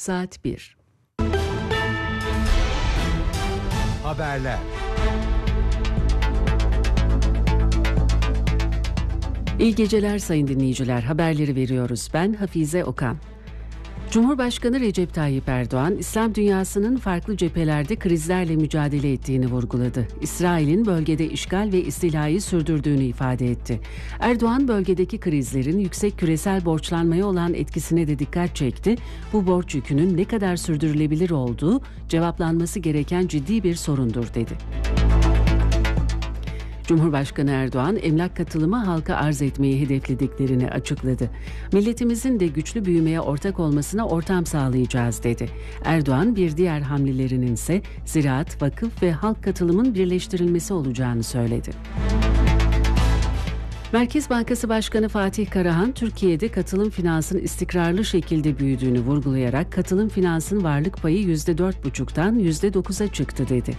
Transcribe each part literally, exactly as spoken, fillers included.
Saat bir. Haberler. İyi geceler sayın dinleyiciler. Haberleri veriyoruz. Ben Hafize Okan. Cumhurbaşkanı Recep Tayyip Erdoğan, İslam dünyasının farklı cephelerde krizlerle mücadele ettiğini vurguladı. İsrail'in bölgede işgal ve istilayı sürdürdüğünü ifade etti. Erdoğan, bölgedeki krizlerin yüksek küresel borçlanmaya olan etkisine de dikkat çekti. Bu borç yükünün ne kadar sürdürülebilir olduğu cevaplanması gereken ciddi bir sorundur dedi. Cumhurbaşkanı Erdoğan, emlak katılımı halka arz etmeyi hedeflediklerini açıkladı. Milletimizin de güçlü büyümeye ortak olmasına ortam sağlayacağız dedi. Erdoğan, bir diğer hamlelerinin ise ziraat, vakıf ve halk katılımın birleştirilmesi olacağını söyledi. Merkez Bankası Başkanı Fatih Karahan, Türkiye'de katılım finansın istikrarlı şekilde büyüdüğünü vurgulayarak katılım finansın varlık payı yüzde dört buçuktan yüzde dokuza çıktı dedi.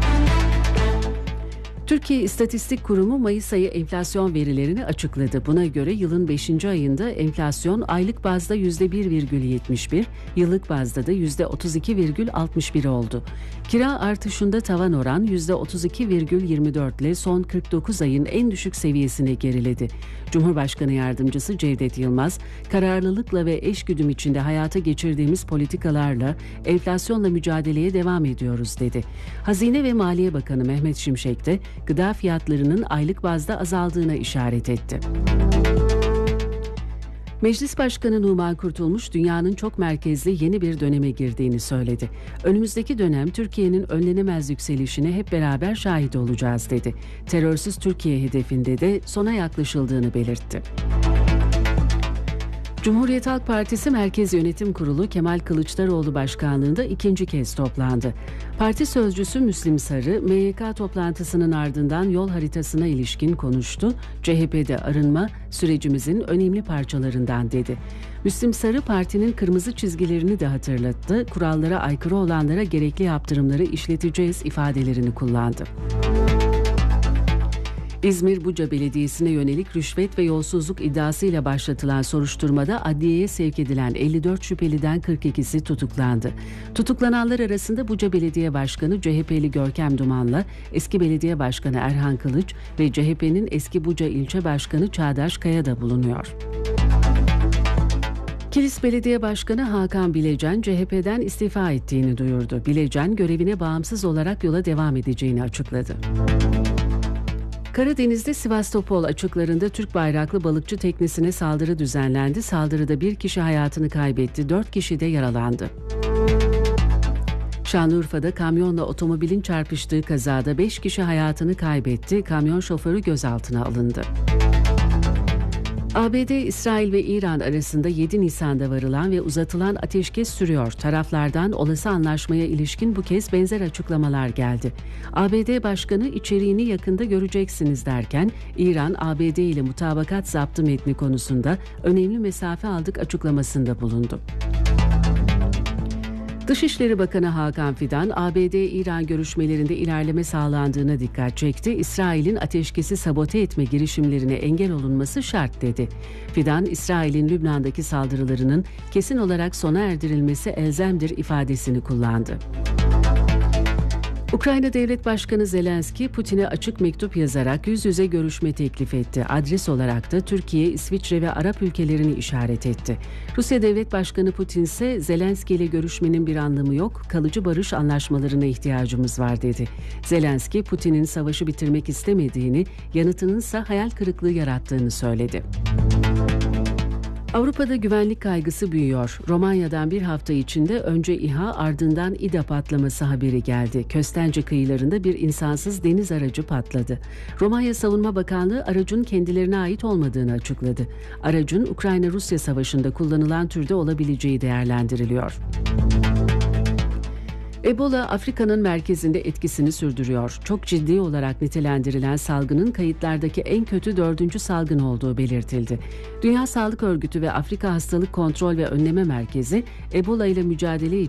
Türkiye İstatistik Kurumu Mayıs ayı enflasyon verilerini açıkladı. Buna göre yılın beşinci ayında enflasyon aylık bazda yüzde bir virgül yetmiş bir, yıllık bazda da yüzde otuz iki virgül altmış bir oldu. Kira artışında tavan oran yüzde otuz iki virgül yirmi dört ile son kırk dokuz ayın en düşük seviyesine geriledi. Cumhurbaşkanı Yardımcısı Cevdet Yılmaz, kararlılıkla ve eşgüdüm içinde hayata geçirdiğimiz politikalarla enflasyonla mücadeleye devam ediyoruz dedi. Hazine ve Maliye Bakanı Mehmet Şimşek de gıda fiyatlarının aylık bazda azaldığına işaret etti. Meclis Başkanı Numan Kurtulmuş, dünyanın çok merkezli yeni bir döneme girdiğini söyledi. Önümüzdeki dönem Türkiye'nin önlenemez yükselişine hep beraber şahit olacağız dedi. Terörsüz Türkiye hedefinde de sona yaklaşıldığını belirtti. Cumhuriyet Halk Partisi Merkez Yönetim Kurulu Kemal Kılıçdaroğlu başkanlığında ikinci kez toplandı. Parti sözcüsü Müslim Sarı, M Y K toplantısının ardından yol haritasına ilişkin konuştu. C H P'de arınma sürecimizin önemli parçalarından dedi. Müslim Sarı, partinin kırmızı çizgilerini de hatırlattı. Kurallara aykırı olanlara gerekli yaptırımları işleteceğiz ifadelerini kullandı. İzmir Buca Belediyesi'ne yönelik rüşvet ve yolsuzluk iddiasıyla başlatılan soruşturmada adliyeye sevk edilen elli dört şüpheliden kırk ikisi tutuklandı. Tutuklananlar arasında Buca Belediye Başkanı C H P'li Görkem Duman'la eski belediye başkanı Erhan Kılıç ve C H P'nin eski Buca İlçe Başkanı Çağdaş Kaya da bulunuyor. Kilis Belediye Başkanı Hakan Bilecen C H P'den istifa ettiğini duyurdu. Bilecen görevine bağımsız olarak yola devam edeceğini açıkladı. Karadeniz'de Sivastopol açıklarında Türk bayraklı balıkçı teknesine saldırı düzenlendi. Saldırıda bir kişi hayatını kaybetti, dört kişi de yaralandı. Şanlıurfa'da kamyonla otomobilin çarpıştığı kazada beş kişi hayatını kaybetti. Kamyon şoförü gözaltına alındı. A B D, İsrail ve İran arasında yedi Nisan'da varılan ve uzatılan ateşkes sürüyor. Taraflardan olası anlaşmaya ilişkin bu kez benzer açıklamalar geldi. A B D Başkanı içeriğini yakında göreceksiniz derken, İran, A B D ile mutabakat zaptı metni konusunda önemli mesafe aldık açıklamasında bulundu. Dışişleri Bakanı Hakan Fidan, A B D-İran görüşmelerinde ilerleme sağlandığına dikkat çekti. İsrail'in ateşkesi sabote etme girişimlerine engel olunması şart dedi. Fidan, İsrail'in Lübnan'daki saldırılarının kesin olarak sona erdirilmesi elzemdir ifadesini kullandı. Ukrayna Devlet Başkanı Zelenski, Putin'e açık mektup yazarak yüz yüze görüşme teklif etti. Adres olarak da Türkiye, İsviçre ve Arap ülkelerini işaret etti. Rusya Devlet Başkanı Putin ise Zelenski ile görüşmenin bir anlamı yok, kalıcı barış anlaşmalarına ihtiyacımız var dedi. Zelenski, Putin'in savaşı bitirmek istemediğini, yanıtının ise hayal kırıklığı yarattığını söyledi. Avrupa'da güvenlik kaygısı büyüyor. Romanya'dan bir hafta içinde önce İHA ardından İDA patlaması haberi geldi. Köstence kıyılarında bir insansız deniz aracı patladı. Romanya Savunma Bakanlığı aracın kendilerine ait olmadığını açıkladı. Aracın Ukrayna-Rusya savaşında kullanılan türde olabileceği değerlendiriliyor. Ebola, Afrika'nın merkezinde etkisini sürdürüyor. Çok ciddi olarak nitelendirilen salgının kayıtlardaki en kötü dördüncü salgın olduğu belirtildi. Dünya Sağlık Örgütü ve Afrika Hastalık Kontrol ve Önleme Merkezi, Ebola ile mücadele için